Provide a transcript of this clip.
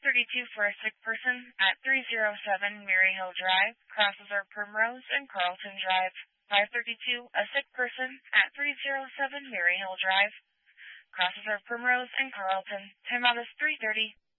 532 for a sick person at 307 Mary Hill Drive. Crosses are Primrose and Carlton Drive. 532, a sick person at 307 Mary Hill Drive. Crosses are Primrose and Carlton. Time out is 3:30.